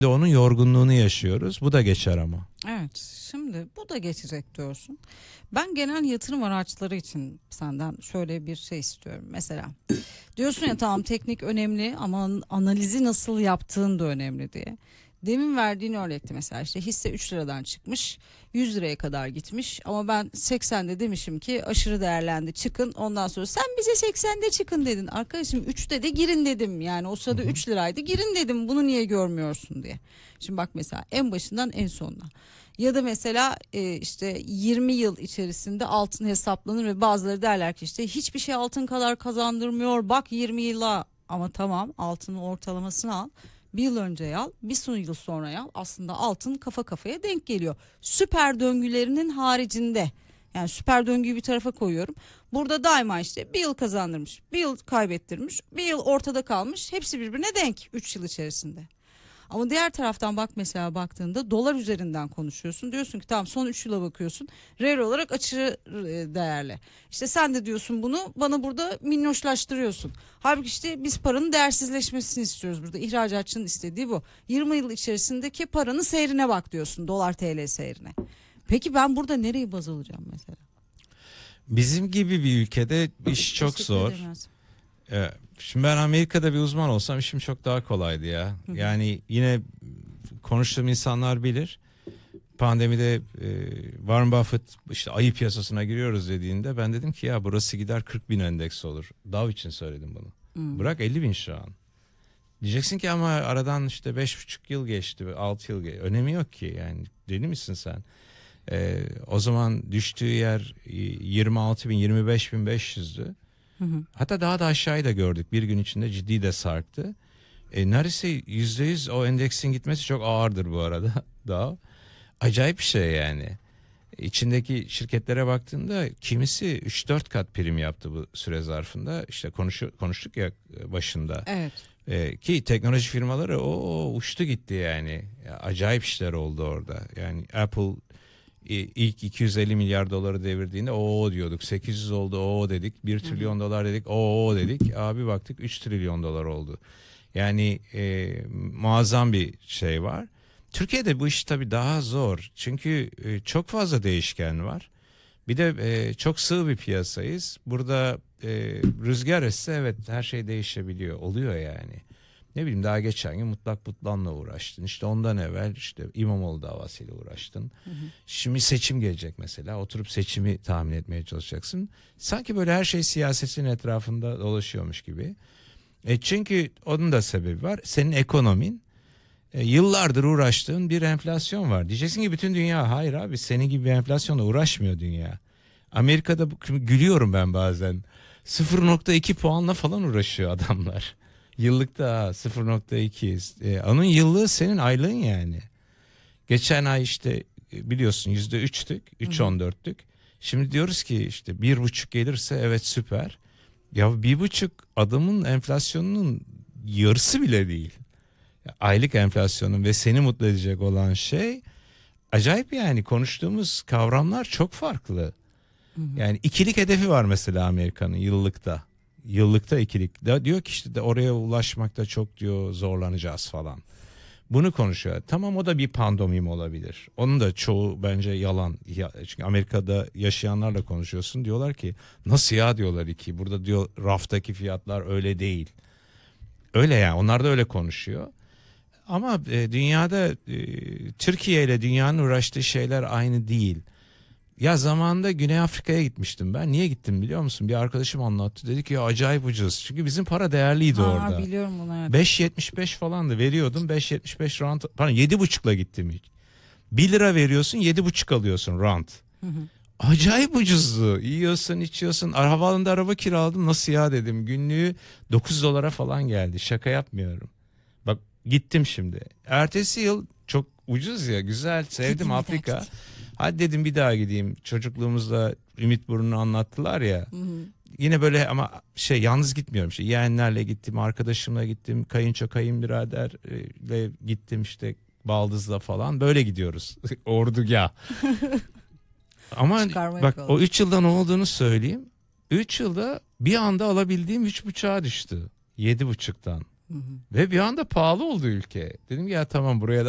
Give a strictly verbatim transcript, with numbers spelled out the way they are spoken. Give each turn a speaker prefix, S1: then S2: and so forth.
S1: de onun yorgunluğunu yaşıyoruz. Bu da geçer ama.
S2: Evet, şimdi bu da geçecek diyorsun. Ben genel yatırım araçları için senden şöyle bir şey istiyorum. Mesela diyorsun ya, tamam teknik önemli ama analizi nasıl yaptığın da önemli diye. Demin verdiğin örnekte mesela işte hisse üç liradan çıkmış, yüz liraya kadar gitmiş ama ben seksende demişim ki aşırı değerlendi, çıkın. Ondan sonra sen bize seksende çıkın dedin. Arkadaşım üçte de girin dedim. Yani o sırada üç liraydı, girin dedim, bunu niye görmüyorsun diye. Şimdi bak mesela en başından en sonuna. Ya da mesela e, işte yirmi yıl içerisinde altın hesaplanır ve bazıları derler ki işte hiçbir şey altın kadar kazandırmıyor. Bak yirmi yıla, ama tamam, altının ortalamasını al. Bir yıl önce al, bir son yıl sonra al. Aslında altın kafa kafaya denk geliyor. Süper döngülerinin haricinde. Yani süper döngüyü bir tarafa koyuyorum. Burada daima işte bir yıl kazandırmış, bir yıl kaybettirmiş, bir yıl ortada kalmış. Hepsi birbirine denk üç yıl içerisinde. Ama diğer taraftan bak, mesela baktığında dolar üzerinden konuşuyorsun. Diyorsun ki tamam, son üç yıla bakıyorsun. Reel olarak aşırı e, değerli. İşte sen de diyorsun bunu bana burada minnoşlaştırıyorsun. Halbuki işte biz paranın değersizleşmesini istiyoruz burada. İhracatçının istediği bu. yirmi yıl içerisindeki paranın seyrine bak diyorsun. Dolar T L seyrine. Peki ben burada nereyi baz alacağım mesela?
S1: Bizim gibi bir ülkede iş çok
S2: Teşekkür
S1: zor.
S2: ederim Yasemin.
S1: Ee, Şimdi ben Amerika'da bir uzman olsam işim çok daha kolaydı ya.
S2: Hı hı.
S1: Yani yine konuştuğum insanlar bilir. Pandemide e, Warren Buffett işte ayı piyasasına giriyoruz dediğinde ben dedim ki ya burası gider kırk bin endeks olur. Dow için söyledim bunu.
S2: Hı.
S1: Bırak elli bin şu an. Diyeceksin ki ama aradan işte beş buçuk yıl geçti, altı yıl geçti. Önemi yok ki yani, deli misin sen? Ee, o zaman düştüğü yer yirmi altı bin, yirmi beş bin beş yüzdü.
S2: Hı hı.
S1: Hatta daha da aşağıyı da gördük. Bir gün içinde ciddi de sarktı. E, neredeyse yüzde yüz o endeksin gitmesi çok ağırdır bu arada. Daha acayip bir şey yani. İçindeki şirketlere baktığında kimisi üç dört kat prim yaptı bu süre zarfında. İşte konuşu, konuştuk ya başında.
S2: Evet.
S1: E, ki teknoloji firmaları o uçtu gitti yani. Ya, acayip işler oldu orada. Yani Apple ilk iki yüz elli milyar doları devirdiğinde o diyorduk. sekiz yüz oldu o dedik. bir trilyon dolar dedik. O dedik. Abi baktık üç trilyon dolar oldu. Yani e, muazzam bir şey var. Türkiye'de bu iş tabii daha zor. Çünkü e, çok fazla değişken var. Bir de e, çok sığ bir piyasayız. Burada e, rüzgar esse evet her şey değişebiliyor. Oluyor yani. Ne bileyim daha geçen gün Mutlak Butlan'la uğraştın. İşte ondan evvel işte İmamoğlu davasıyla uğraştın. Hı hı. Şimdi seçim gelecek mesela. Oturup seçimi tahmin etmeye çalışacaksın. Sanki böyle her şey siyasetin etrafında dolaşıyormuş gibi. E çünkü onun da sebebi var. Senin ekonomin, e, yıllardır uğraştığın bir enflasyon var. Diyeceksin ki bütün dünya, hayır abi, senin gibi bir enflasyonla uğraşmıyor dünya. Amerika'da gülüyorum ben bazen. sıfır nokta iki puanla falan uğraşıyor adamlar. Yıllıkta sıfır nokta iki. E, onun yıllığı senin aylığın yani. Geçen ay işte biliyorsun yüzde üçtük, üç virgül on dörtlük. Şimdi diyoruz ki işte bir buçuk gelirse evet süper. Ya bir buçuk adamın enflasyonunun yarısı bile değil. Aylık enflasyonun ve seni mutlu edecek olan şey acayip yani, konuştuğumuz kavramlar çok farklı. Hı hı. Yani ikilik hedefi var mesela Amerika'nın yıllıkta. Yıllıkta ikilik. Da diyor ki işte de oraya ulaşmakta çok diyor zorlanacağız falan. Bunu konuşuyor. Tamam, o da bir pandomim olabilir. Onun da çoğu bence yalan. Ya, çünkü Amerika'da yaşayanlarla konuşuyorsun. Diyorlar ki nasıl ya, diyorlar iki. Burada diyor raftaki fiyatlar öyle değil. Öyle yani, onlar da öyle konuşuyor. Ama e, dünyada e, Türkiye ile dünyanın uğraştığı şeyler aynı değil. Ya zamanında Güney Afrika'ya gitmiştim ben. Niye gittim biliyor musun? Bir arkadaşım anlattı. Dedi ki ya acayip ucuz. Çünkü bizim para değerliydi
S2: Ha,
S1: orada.
S2: biliyorum bunu, evet.
S1: beş yetmiş beş falandı, veriyordum. beş yetmiş beş rant. Pardon, yedi buçukla gittim ilk. bir lira veriyorsun, yedi buçuk alıyorsun rant. Hı hı. Acayip ucuzdu. Yiyorsun, içiyorsun. Havaalanında araba kiraladım. Nasıl ya dedim. Günlüğü dokuz dolara falan geldi. Şaka yapmıyorum. Bak gittim şimdi. Ertesi yıl çok ucuz ya, güzel, sevdim
S2: Gideyim
S1: Afrika. Hadi dedim bir daha gideyim. Çocukluğumuzda Ümitburnu'nu anlattılar ya. Hı hı. Yine böyle ama şey, yalnız gitmiyorum. İşte yeğenlerle gittim, arkadaşımla gittim, kayınço kayınbiraderle gittim, işte baldızla falan, böyle gidiyoruz. Ordugah. Ama bak o üç yılda ne olduğunu söyleyeyim. üç yılda bir anda alabildiğim üç buçuğa düştü. Yedi buçuktan. Ve bir anda pahalı oldu ülke. Dedim ki ya tamam buraya da